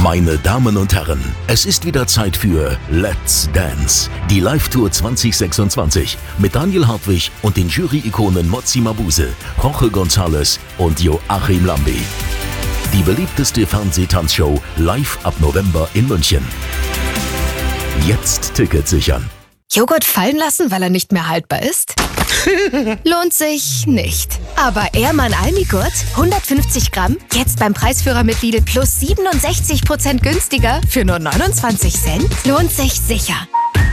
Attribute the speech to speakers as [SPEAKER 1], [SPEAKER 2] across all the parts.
[SPEAKER 1] Meine Damen und Herren, es ist wieder Zeit für Let's Dance, die Live-Tour 2026 mit Daniel Hartwig und den Jury-Ikonen Motsi Mabuse, Jorge González und Joachim Lambi. Die beliebteste Fernsehtanzshow live ab November in München. Jetzt Tickets sichern.
[SPEAKER 2] Joghurt fallen lassen, weil er nicht mehr haltbar ist? Lohnt sich nicht. Aber Ehrmann Almigurt, 150 Gramm, jetzt beim Preisführer mit Lidl plus 67% günstiger für nur 29 Cent? Lohnt sich sicher.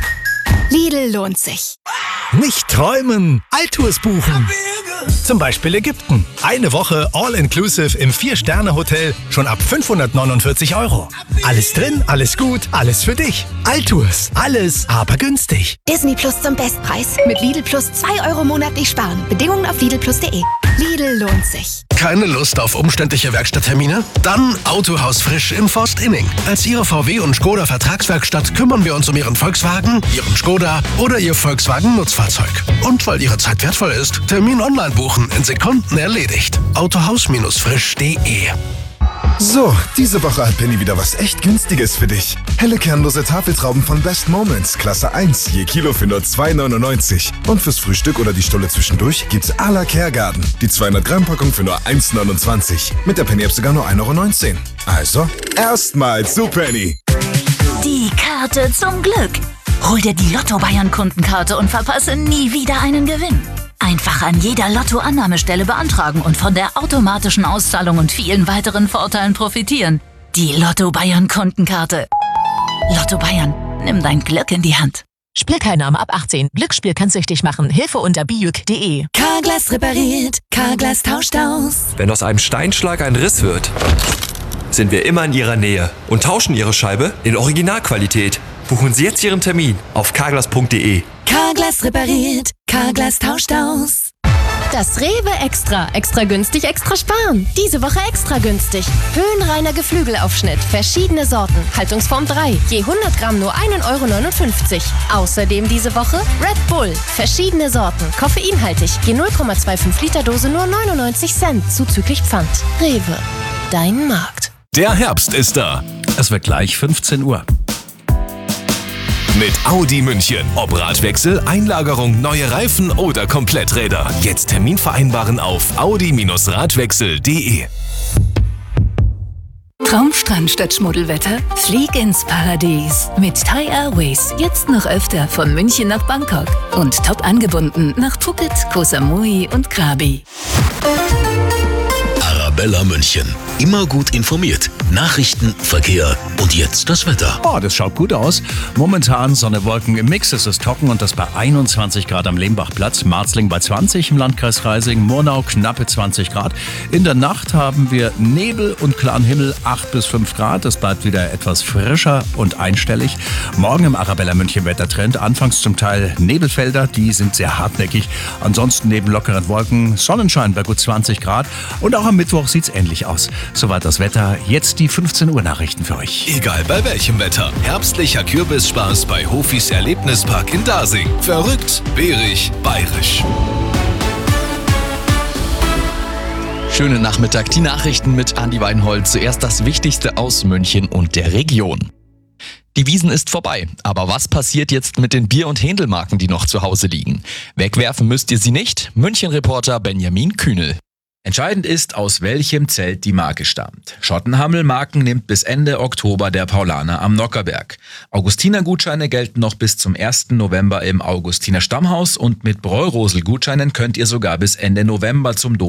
[SPEAKER 2] Lidl lohnt sich.
[SPEAKER 3] Nicht träumen, Altours buchen. Zum Beispiel Ägypten. Eine Woche All-Inclusive im 4-Sterne-Hotel schon ab 549 €. Alles drin, alles gut, alles für dich. Altours, alles aber günstig.
[SPEAKER 2] Disney Plus zum Bestpreis. Mit Lidl Plus 2 € monatlich sparen. Bedingungen auf lidlplus.de. Lidl lohnt sich.
[SPEAKER 4] Keine Lust auf umständliche Werkstatttermine? Dann Autohaus Frisch in Forst-Inning. Als Ihre VW und Skoda Vertragswerkstatt kümmern wir uns um Ihren Volkswagen, Ihren Skoda oder Ihr Volkswagen Nutzfahrzeug. Und weil Ihre Zeit wertvoll ist, Termin online buchen, in Sekunden erledigt. Autohaus-frisch.de.
[SPEAKER 5] So, diese Woche hat Penny wieder was echt Günstiges für dich. Helle kernlose Tafeltrauben von Best Moments, Klasse 1, je Kilo für nur 2,99. Und fürs Frühstück oder die Stulle zwischendurch gibt's à la Kergarten. Die 200 Gramm Packung für nur 1,29. Mit der Penny-App sogar nur 1,19 €. Also, erstmal zu Penny.
[SPEAKER 6] Die Karte zum Glück. Hol dir die Lotto Bayern Kundenkarte und verpasse nie wieder einen Gewinn. Einfach an jeder Lotto-Annahmestelle beantragen und von der automatischen Auszahlung und vielen weiteren Vorteilen profitieren. Die Lotto Bayern Kundenkarte. Lotto Bayern, nimm dein Glück in die Hand.
[SPEAKER 7] Spielteilnahme ab 18. Glücksspiel kann süchtig machen. Hilfe unter bijuk.de.
[SPEAKER 2] Carglass repariert, Carglass tauscht aus.
[SPEAKER 8] Wenn aus einem Steinschlag ein Riss wird, sind wir immer in Ihrer Nähe und tauschen Ihre Scheibe in Originalqualität. Buchen Sie jetzt Ihren Termin auf carglass.de.
[SPEAKER 2] Carglass repariert, Carglass tauscht aus.
[SPEAKER 9] Das Rewe Extra. Extra günstig, extra sparen. Diese Woche extra günstig. Höhenreiner Geflügelaufschnitt. Verschiedene Sorten. Haltungsform 3. Je 100 Gramm nur 1,59 €. Außerdem diese Woche Red Bull. Verschiedene Sorten. Koffeinhaltig. Je 0,25 Liter Dose nur 99 Cent. Zuzüglich Pfand. Rewe. Dein Markt.
[SPEAKER 10] Der Herbst ist da. Es wird gleich 15 Uhr. Mit Audi München. Ob Radwechsel, Einlagerung, neue Reifen oder Kompletträder. Jetzt Termin vereinbaren auf audi-radwechsel.de.
[SPEAKER 6] Traumstrand statt Schmuddelwetter? Flieg ins Paradies. Mit Thai Airways. Jetzt noch öfter von München nach Bangkok. Und top angebunden nach Phuket, Koh Samui und Krabi.
[SPEAKER 1] Arabella München. Immer gut informiert. Nachrichten, Verkehr und jetzt das Wetter.
[SPEAKER 10] Oh, das schaut gut aus. Momentan Sonne, Wolken im Mix. Es ist trocken und das bei 21 Grad am Lehmbachplatz. Marzling bei 20 im Landkreis Freising. Murnau knappe 20 Grad. In der Nacht haben wir Nebel und klaren Himmel 8 bis 5 Grad. Es bleibt wieder etwas frischer und einstellig. Morgen im Arabella München Wettertrend. Anfangs zum Teil Nebelfelder, die sind sehr hartnäckig. Ansonsten neben lockeren Wolken Sonnenschein bei gut 20 Grad. Und auch am Mittwoch sieht's ähnlich aus. Soweit das Wetter. Jetzt die 15 Uhr Nachrichten für euch. Egal bei welchem Wetter. Herbstlicher Kürbisspaß bei Hofis Erlebnispark in Dasing. Verrückt, bärig, bayerisch.
[SPEAKER 11] Schönen Nachmittag, die Nachrichten mit Andi Weidenholz. Zuerst das Wichtigste aus München und der Region. Die Wiesn ist vorbei, aber was passiert jetzt mit den Bier- und Händelmarken, die noch zu Hause liegen? Wegwerfen müsst ihr sie nicht? München-Reporter Benjamin Kühnel.
[SPEAKER 12] Entscheidend ist, aus welchem Zelt die Marke stammt. Schottenhammel-Marken nimmt bis Ende Oktober der Paulaner am Nockerberg. Augustiner-Gutscheine gelten noch bis zum 1. November im Augustiner Stammhaus und mit Bräurosel-Gutscheinen könnt ihr sogar bis Ende November zum